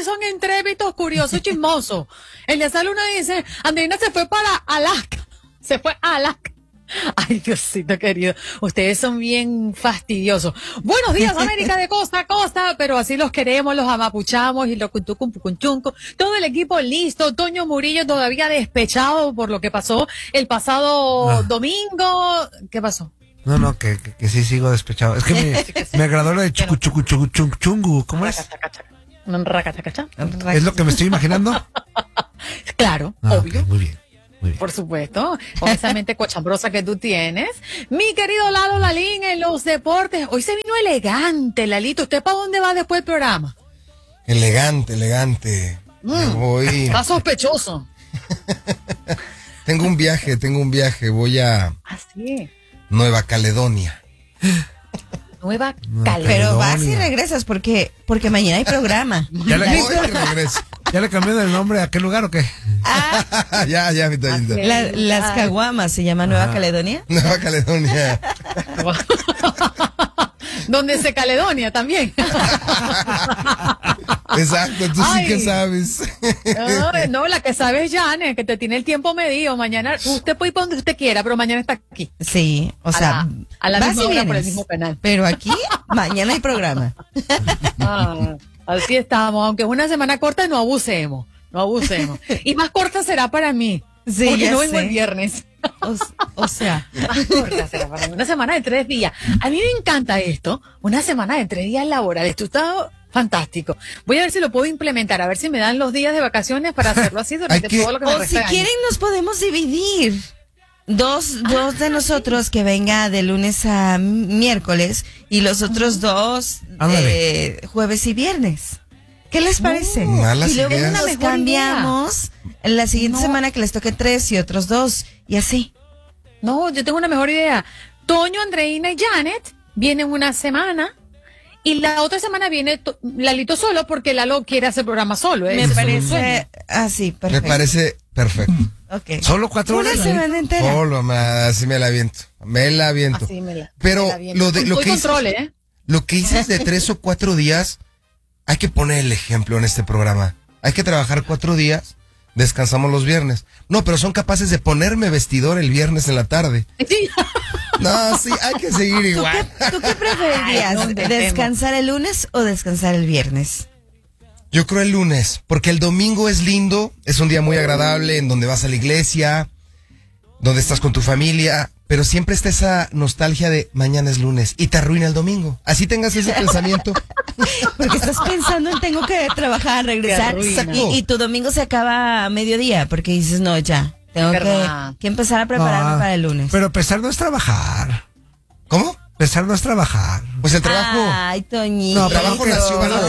son intrépidos, curiosos, chismosos. El día sale uno y dice, Andreina se fue para Alaska. Se fue a Alaska. Ay, Diosito querido, ustedes son bien fastidiosos. Buenos días, América de costa a costa, pero así los queremos, los amapuchamos y los cuntucunchunco. Todo el equipo listo. Toño Murillo todavía despechado por lo que pasó el pasado domingo. ¿Qué pasó? No, que sí sigo despechado. Es que me agradó lo de chungu. ¿Cómo es? ¿Es lo que me estoy imaginando? Claro, obvio. Okay, muy bien. Por supuesto, con esa mente cochambrosa que tú tienes. Mi querido Lalo Lalín en los deportes. Hoy se vino elegante, Lalito. ¿Usted para dónde va después del programa? Elegante. Voy. Está sospechoso. Tengo un viaje. Voy a Nueva Caledonia. Nueva Caledonia. Pero vas y regresas porque mañana hay programa. ¿Ya le cambió el nombre a qué lugar o qué? Ya, mi Toñito. Las Caguamas se llama Nueva Caledonia. Nueva Caledonia. Donde se Caledonia también. Exacto, tú sí que sabes. No, la que sabe es Jane, que te tiene el tiempo medido. Mañana, usted puede ir para donde usted quiera, pero mañana está aquí. Sí, o sea, a la misma hora por el mismo penal. Pero aquí, mañana hay programa. Así estamos, aunque es una semana corta, no abusemos. Y más corta será para mí, sí, porque no vengo sé. el viernes. O sea, más corta será para mí, una semana de 3 días. A mí me encanta esto, una semana de 3 días laborales. Esto está fantástico. Voy a ver si lo puedo implementar, a ver si me dan los días de vacaciones para hacerlo así durante todo lo que me o resta. si quieren nos podemos dividir. Dos de nosotros que venga de lunes a miércoles y los otros dos jueves y viernes. ¿Qué les parece? Malas y luego ideas. nos cambiamos en la siguiente semana que les toque 3 y otros 2 y así. No, yo tengo una mejor idea. Toño, Andreina y Janet vienen una semana y la otra semana viene Lalito solo porque Lalo quiere hacer programa solo. Me parece así, perfecto. Me parece perfecto. Okay. ¿Solo 4 horas? Una semana entera. Solo, así me la aviento. Así Pero lo que dices de 3 o 4 días, hay que poner el ejemplo en este programa. Hay que trabajar 4 días, descansamos los viernes. No, pero son capaces de ponerme vestidor el viernes en la tarde. Sí. No, sí, hay que seguir igual. ¿Tú qué preferirías? Ay, ¿Descansar el lunes o descansar el viernes? Yo creo el lunes, porque el domingo es lindo, es un día muy agradable en donde vas a la iglesia, donde estás con tu familia, pero siempre está esa nostalgia de mañana es lunes y te arruina el domingo. Así tengas ese pensamiento. Porque estás pensando en tengo que trabajar, regresar y tu domingo se acaba a mediodía porque dices no, ya, tengo que empezar a prepararme para el lunes. Pero pesar no es trabajar. ¿Cómo? Pesar no es trabajar. Pues el trabajo. Ay, Toñito. No, trabajo nació. Perdón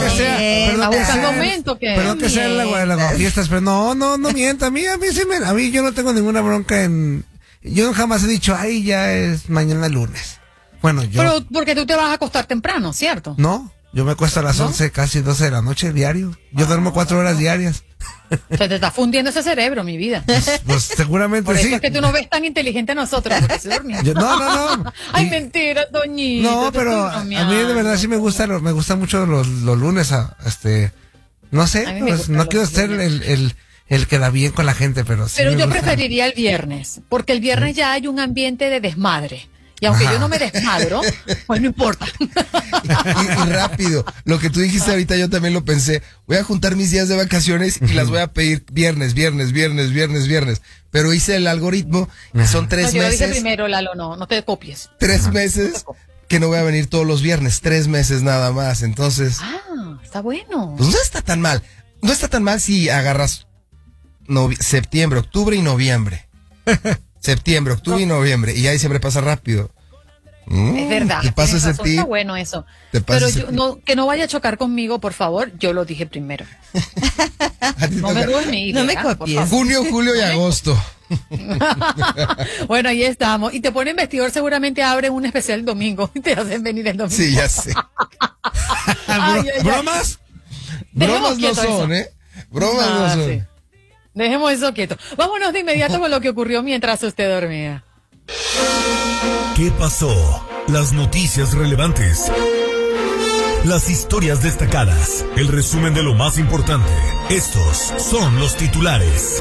que sea la fiestas, pero no mienta. A mí yo no tengo ninguna bronca en. Yo jamás he dicho, ay, ya es mañana lunes. Bueno, yo. Pero porque tú te vas a acostar temprano, ¿cierto? No, yo me acuesto a las 11, casi 12 de la noche diario. Yo duermo 4 horas diarias. Se te está fundiendo ese cerebro, mi vida. Pues seguramente Por eso sí. es que tú no ves tan inteligente a nosotros, porque se dormía. No. Ay, mentira, Doñito. No, pero a mí de verdad sí me gustan mucho los lunes. No sé, pues, no quiero ser el que da bien con la gente, pero sí. Pero me yo gusta. preferiría el viernes, porque el viernes ya hay un ambiente de desmadre. Y aunque yo no me desmadro, pues no importa. Y rápido, lo que tú dijiste ahorita yo también lo pensé. Voy a juntar mis días de vacaciones y las voy a pedir viernes. Pero hice el algoritmo y son 3 meses. Yo lo dije primero, Lalo, no te copies. 3 meses que no voy a venir todos los viernes. 3 meses nada más. Entonces, Está bueno. pues no está tan mal. No está tan mal si agarras septiembre, octubre y noviembre. Septiembre, octubre y noviembre. Y ahí siempre pasa rápido. Es verdad. Te paso ese razón, tip. Está bueno eso. Pero que no vaya a chocar conmigo, por favor. Yo lo dije primero. No me duele mi idea, No me copies. Junio, julio y agosto. Bueno, ahí estamos. Y te ponen vestidor, seguramente abren un especial domingo. Y te hacen venir el domingo. Sí, ya sé. ¿Bromas? Bromas no son, ¿eh? Bromas no son. Sí. Dejemos eso quieto. Vámonos de inmediato con lo que ocurrió mientras usted dormía. ¿Qué pasó? Las noticias relevantes. las historias destacadas, el resumen de lo más importante. Estos son los titulares.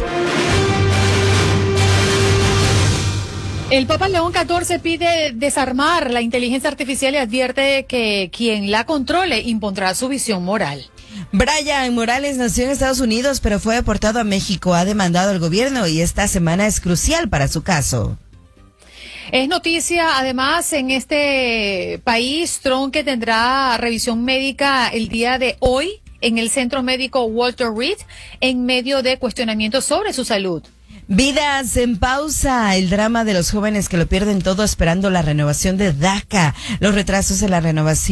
El Papa León XIV pide desarmar la inteligencia artificial y advierte que quien la controle impondrá su visión moral. Brian Morales nació en Estados Unidos, pero fue deportado a México. Ha demandado al gobierno y esta semana es crucial para su caso. Es noticia, además, en este país, Trump que tendrá revisión médica el día de hoy en el Centro Médico Walter Reed en medio de cuestionamientos sobre su salud. Vidas en pausa, el drama de los jóvenes que lo pierden todo esperando la renovación de DACA, los retrasos en la renovación.